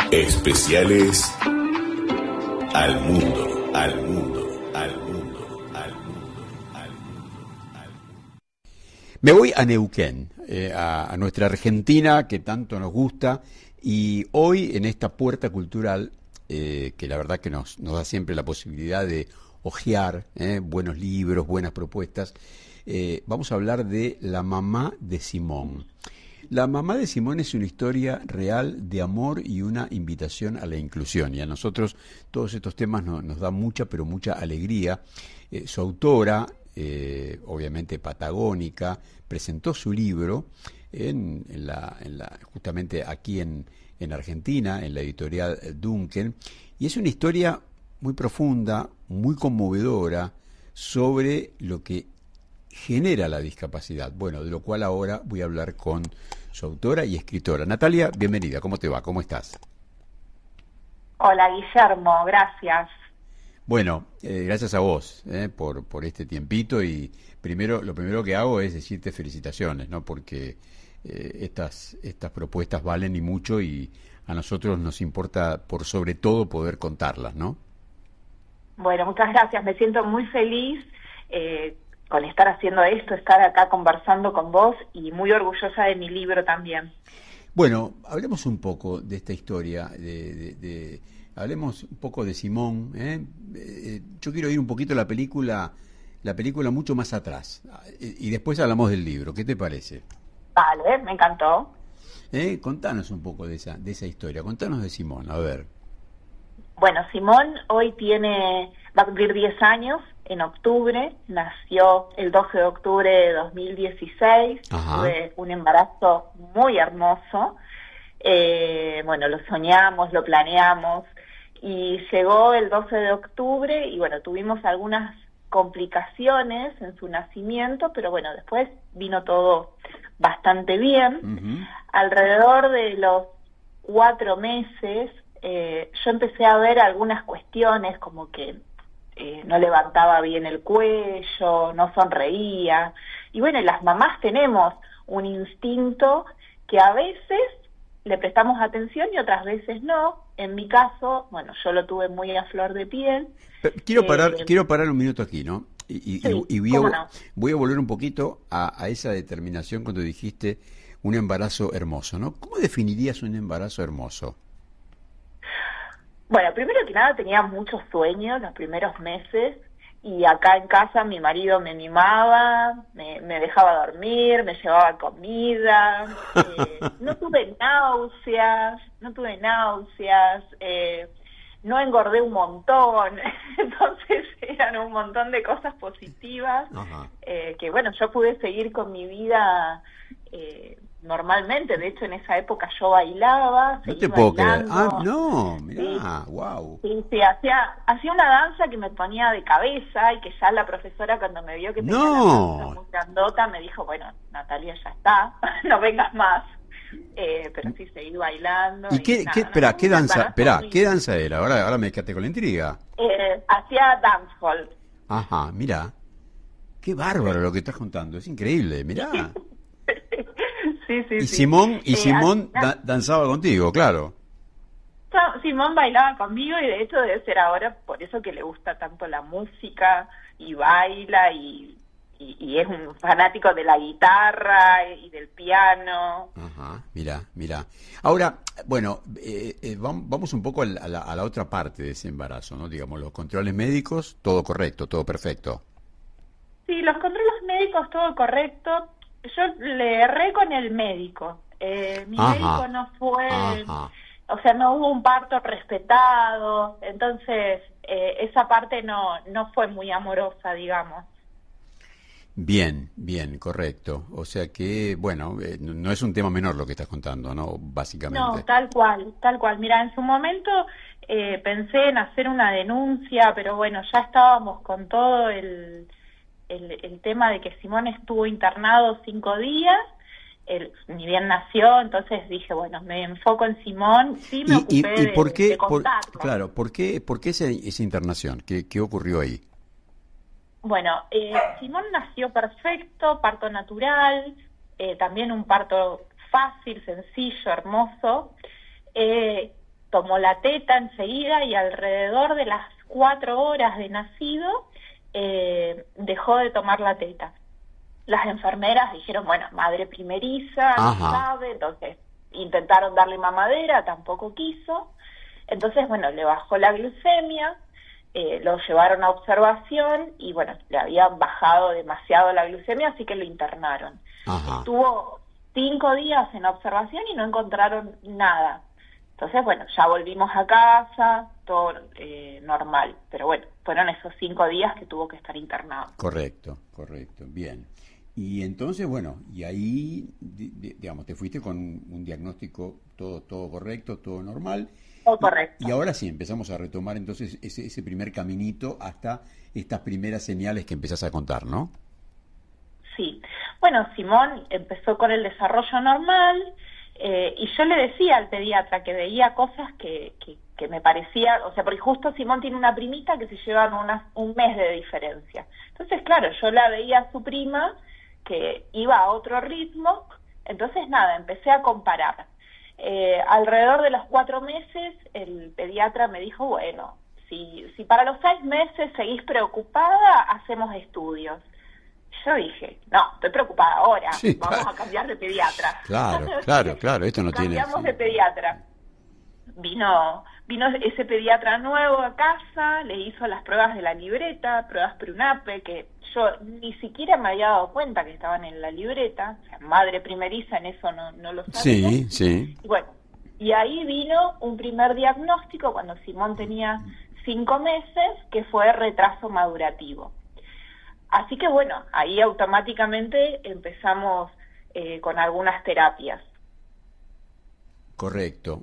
Especiales al mundo, al mundo, al mundo, al mundo, al mundo, al mundo. Me voy a Neuquén, a nuestra Argentina que tanto nos gusta, y hoy en esta puerta cultural, que la verdad que nos da siempre la posibilidad de hojear buenos libros, buenas propuestas, vamos a hablar de La mamá de Simón. La mamá de Simón es una historia real de amor y una invitación a la inclusión, y a nosotros todos estos temas nos dan mucha, pero mucha alegría. Su autora, obviamente patagónica, presentó su libro justamente aquí en Argentina, en la editorial Duncan, y es una historia muy profunda, muy conmovedora, sobre lo que genera la discapacidad. Bueno, de lo cual ahora voy a hablar con su autora y escritora. Natalia, bienvenida, ¿cómo te va? ¿Cómo estás? Hola, Guillermo, gracias. Bueno, gracias a vos por este tiempito, y lo primero que hago es decirte felicitaciones, ¿no? Porque estas propuestas valen y mucho, y a nosotros nos importa por sobre todo poder contarlas, ¿no? Bueno, muchas gracias, me siento muy feliz con estar haciendo esto, estar acá conversando con vos, y muy orgullosa de mi libro también. Bueno, hablemos un poco de esta historia, hablemos un poco de Simón. Yo quiero ir un poquito a la película mucho más atrás, y después hablamos del libro. ¿Qué te parece? Vale, me encantó. Contanos un poco de esa historia, contanos de Simón, a ver. Bueno, Simón hoy va a cumplir 10 años en octubre, nació el 12 de octubre de 2016, tuve un embarazo muy hermoso, bueno, lo soñamos, lo planeamos, y llegó el 12 de octubre y bueno, tuvimos algunas complicaciones en su nacimiento, pero bueno, después vino todo bastante bien. Uh-huh. Alrededor de los 4 meses, yo empecé a ver algunas cuestiones como que no levantaba bien el cuello, no sonreía, y bueno, las mamás tenemos un instinto que a veces le prestamos atención y otras veces no. En mi caso, bueno, yo lo tuve muy a flor de piel. Quiero parar un minuto aquí, ¿no? Y voy a volver un poquito a esa determinación cuando dijiste un embarazo hermoso, ¿no? ¿Cómo definirías un embarazo hermoso? Bueno, primero que nada tenía muchos sueños los primeros meses, y acá en casa mi marido me mimaba, me dejaba dormir, me llevaba comida, no tuve náuseas, no engordé un montón, entonces eran un montón de cosas positivas, que bueno, yo pude seguir con mi vida normalmente. De hecho en esa época yo bailaba. No te puedo creer. No, mirá, sí. Wow. Sí, hacía una danza que me ponía de cabeza, y que ya la profesora, cuando me vio que tenía la danza muy grandota, me dijo, bueno, Natalia, ya está, no vengas más. Pero sí, seguí bailando. ¿Y qué danza era? Ahora me quedé con la intriga. Hacía dancehall. Ajá, mirá. Qué bárbaro lo que estás contando, es increíble, mirá. Sí. Y Simón danzaba contigo, claro. Simón bailaba conmigo, y de hecho debe ser ahora por eso que le gusta tanto la música, y baila, y es un fanático de la guitarra y del piano. Ajá, mira. Ahora, bueno, vamos un poco a la otra parte de ese embarazo, ¿no? Digamos, los controles médicos, todo correcto, todo perfecto. Sí, los controles médicos, todo correcto. Yo le erré con el médico. Mi médico no fue... O sea, no hubo un parto respetado, entonces esa parte no fue muy amorosa, digamos. Bien, correcto. O sea que, bueno, no es un tema menor lo que estás contando, ¿no? Básicamente. No, tal cual. Mira, en su momento pensé en hacer una denuncia, pero bueno, ya estábamos con todo el tema de que Simón estuvo internado 5 días, ni bien nació, entonces dije, bueno, me enfoco en Simón, sí me ocupé de contarlo. Claro, ¿por qué esa internación? ¿Qué ocurrió ahí? Bueno, Simón nació perfecto, parto natural, también un parto fácil, sencillo, hermoso. tomó la teta enseguida y alrededor de las 4 horas de nacido dejó de tomar la teta. Las enfermeras dijeron, bueno, madre primeriza, no sabe, entonces intentaron darle mamadera, tampoco quiso. Entonces, bueno, le bajó la glucemia, lo llevaron a observación y, bueno, le había bajado demasiado la glucemia, así que lo internaron. Estuvo 5 días en observación y no encontraron nada. Entonces, bueno, ya volvimos a casa, todo normal. Pero bueno, fueron esos 5 días que tuvo que estar internado. Correcto, bien. Y entonces, bueno, y ahí, digamos, te fuiste con un diagnóstico todo correcto, todo normal. Todo correcto. Y ahora sí, empezamos a retomar entonces ese primer caminito hasta estas primeras señales que empezás a contar, ¿no? Sí. Bueno, Simón empezó con el desarrollo normal y yo le decía al pediatra que veía cosas que me parecía, o sea, porque justo Simón tiene una primita que se llevan un mes de diferencia. Entonces, claro, yo la veía a su prima que iba a otro ritmo, entonces nada, empecé a comparar. Alrededor de los 4 meses el pediatra me dijo, bueno, si para los 6 meses seguís preocupada, hacemos estudios. Yo dije, no, estoy preocupada ahora, vamos a cambiar de pediatra. Claro, esto no tiene... Cambiamos de pediatra. Vino ese pediatra nuevo a casa, le hizo las pruebas de la libreta, pruebas Prunape, que yo ni siquiera me había dado cuenta que estaban en la libreta, o sea, madre primeriza en eso no lo sabía. Sí. Y bueno, y ahí vino un primer diagnóstico cuando Simón tenía 5 meses, que fue retraso madurativo. Así que bueno, ahí automáticamente empezamos con algunas terapias. Correcto.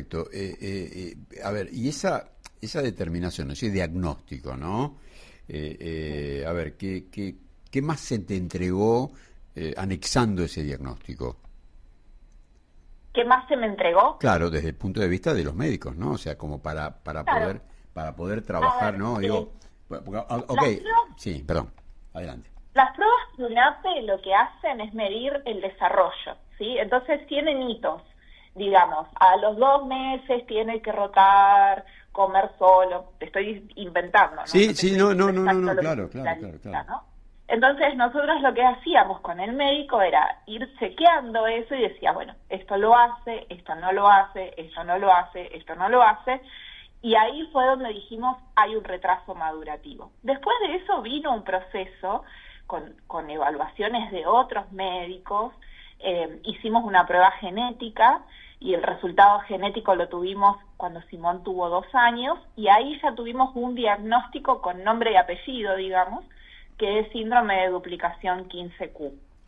A ver, y esa determinación, ese diagnóstico, ¿no? A ver, ¿qué más se te entregó anexando ese diagnóstico? ¿Qué más se me entregó? Claro, desde el punto de vista de los médicos, ¿no? O sea, como para poder trabajar, ver, ¿no? Digo, sí, perdón, adelante. Las pruebas Prunape lo que hacen es medir el desarrollo, ¿sí? Entonces tienen hitos. Digamos, a los 2 meses tiene que rotar, comer solo, te estoy inventando, ¿no? Sí, claro. ¿no? Entonces nosotros lo que hacíamos con el médico era ir chequeando eso y decía, bueno, esto lo hace, esto no lo hace, esto no lo hace, esto no lo hace, y ahí fue donde dijimos, hay un retraso madurativo. Después de eso vino un proceso con evaluaciones de otros médicos, hicimos una prueba genética, y el resultado genético lo tuvimos cuando Simón tuvo 2 años, y ahí ya tuvimos un diagnóstico con nombre y apellido, digamos, que es síndrome de duplicación 15q.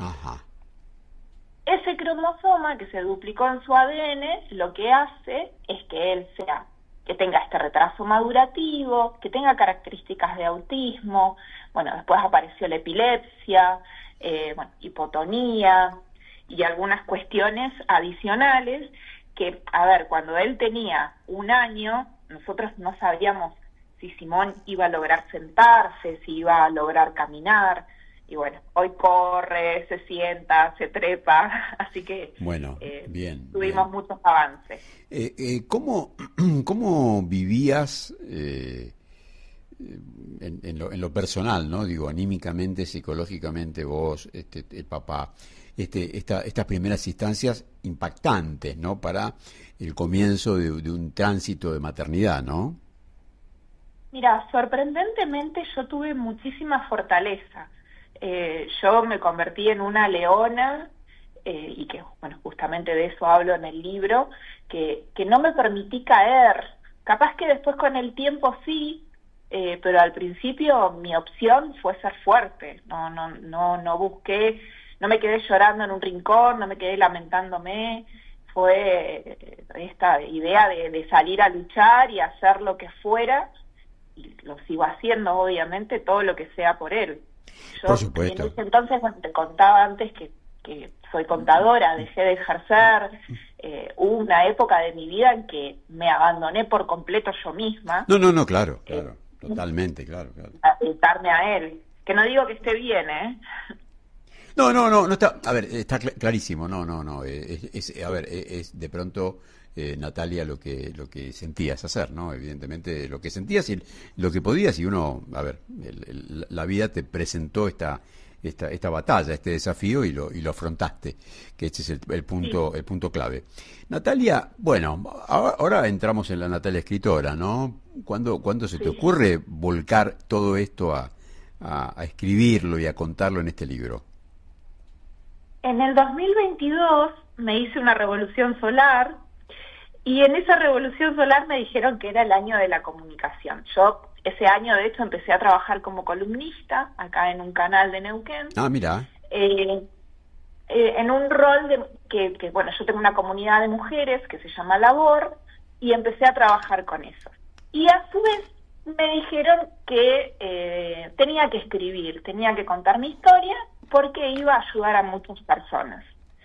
Ese cromosoma que se duplicó en su ADN, lo que hace es que él que tenga este retraso madurativo, que tenga características de autismo, bueno, después apareció la epilepsia, hipotonía, y algunas cuestiones adicionales que, a ver, cuando él tenía 1 año, nosotros no sabíamos si Simón iba a lograr sentarse, si iba a lograr caminar, y bueno, hoy corre, se sienta, se trepa, así que bueno, bien, tuvimos muchos avances. ¿Cómo vivías en lo personal, ¿no? Digo, anímicamente, psicológicamente, vos, el papá, estas primeras instancias impactantes, ¿no? Para el comienzo de un tránsito de maternidad, ¿no? Mira, sorprendentemente yo tuve muchísima fortaleza. Yo me convertí en una leona, y que, bueno, justamente de eso hablo en el libro, que no me permití caer. Capaz que después con el tiempo sí, pero al principio mi opción fue ser fuerte. No busqué, no me quedé llorando en un rincón, no me quedé lamentándome. Fue esta idea de salir a luchar y hacer lo que fuera, y lo sigo haciendo, obviamente, todo lo que sea por él. Yo, por supuesto. En ese entonces, bueno, te contaba antes que soy contadora, dejé de ejercer, hubo una época de mi vida en que me abandoné por completo yo misma. No, claro, totalmente, claro. A dedicarme a él, que no digo que esté bien, ¿eh? No está, a ver, está clarísimo, no, es de pronto Natalia, lo que sentías hacer, ¿no? Evidentemente lo que sentías y lo que podías, y uno, a ver, la vida te presentó esta batalla, este desafío, y lo afrontaste, que este es el punto clave. Natalia, bueno, ahora entramos en la Natalia escritora, ¿no? ¿Cuándo se te ocurre volcar todo esto a escribirlo y a contarlo en este libro? En el 2022 me hice una revolución solar, y en esa revolución solar me dijeron que era el año de la comunicación. Yo ese año, de hecho, empecé a trabajar como columnista acá en un canal de Neuquén. Ah, mira. En un rol que, bueno, yo tengo una comunidad de mujeres que se llama Labor, y empecé a trabajar con eso. Y a su vez me dijeron que tenía que escribir, tenía que contar mi historia, porque iba a ayudar a muchas personas.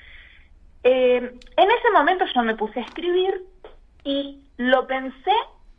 En ese momento yo me puse a escribir y lo pensé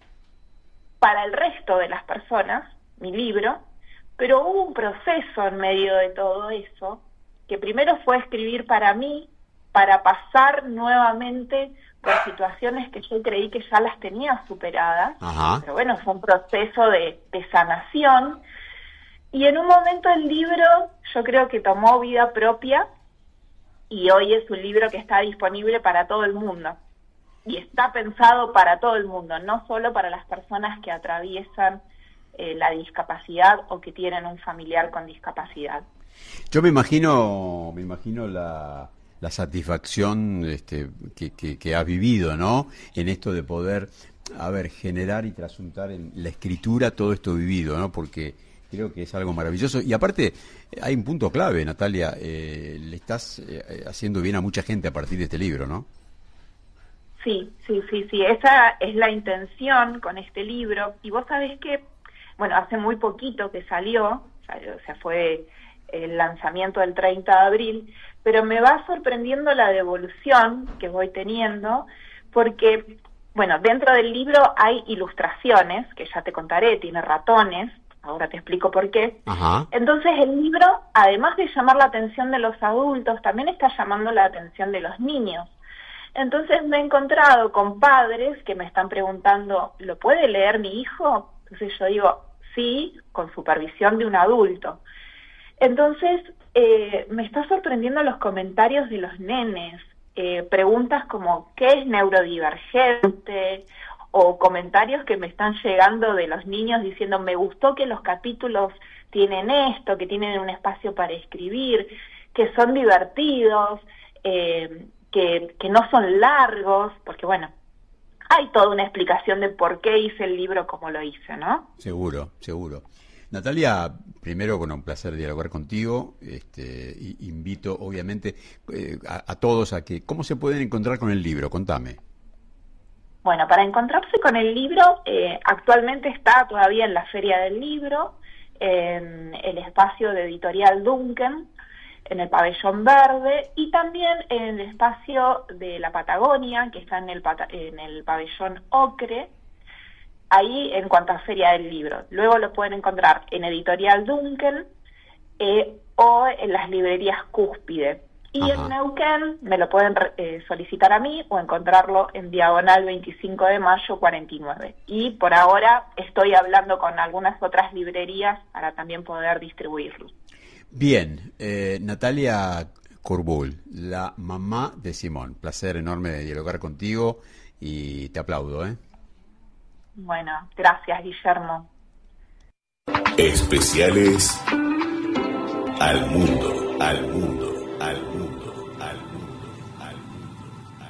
para el resto de las personas, mi libro, pero hubo un proceso en medio de todo eso, que primero fue escribir para mí, para pasar nuevamente por situaciones que yo creí que ya las tenía superadas. Ajá. Pero bueno, fue un proceso de sanación, y en un momento el libro yo creo que tomó vida propia, y hoy es un libro que está disponible para todo el mundo. Y está pensado para todo el mundo, no solo para las personas que atraviesan la discapacidad o que tienen un familiar con discapacidad. Yo me imagino la satisfacción que has vivido, ¿no? En esto de poder, generar y trasuntar en la escritura todo esto vivido, ¿no? Porque creo que es algo maravilloso. Y aparte, hay un punto clave, Natalia, le estás haciendo bien a mucha gente a partir de este libro, ¿no? Sí, esa es la intención con este libro. Y vos sabés que, bueno, hace muy poquito que salió, o sea, fue el lanzamiento del 30 de abril, pero me va sorprendiendo la devolución que voy teniendo, porque, bueno, dentro del libro hay ilustraciones, que ya te contaré, tiene ratones, ahora te explico por qué. Ajá. Entonces el libro, además de llamar la atención de los adultos, también está llamando la atención de los niños. Entonces me he encontrado con padres que me están preguntando, ¿lo puede leer mi hijo? Entonces yo digo, sí, con supervisión de un adulto. Entonces me está sorprendiendo los comentarios de los nenes, preguntas como, ¿qué es neurodivergente? O comentarios que me están llegando de los niños diciendo, me gustó que los capítulos tienen esto, que tienen un espacio para escribir, que son divertidos, que no son largos, porque bueno, hay toda una explicación de por qué hice el libro como lo hice, ¿no? Seguro. Natalia, primero, bueno, un placer dialogar contigo. Invito, obviamente, a todos a que, ¿cómo se pueden encontrar con el libro? Contame. Bueno, para encontrarse con el libro, actualmente está todavía en la Feria del Libro, en el espacio de Editorial Duncan, en el Pabellón Verde, y también en el espacio de la Patagonia, que está en el Pabellón Ocre, ahí en cuanto a Feria del Libro. Luego lo pueden encontrar en Editorial Duncan o en las librerías Cúspide. Y Ajá. En Neuquén me lo pueden solicitar a mí o encontrarlo en Diagonal 25 de Mayo 49. Y por ahora estoy hablando con algunas otras librerías para también poder distribuirlo. Bien, Natalia Corbul, la mamá de Simón. Placer enorme de dialogar contigo y te aplaudo, ¿eh? Bueno, gracias, Guillermo. Especiales al mundo.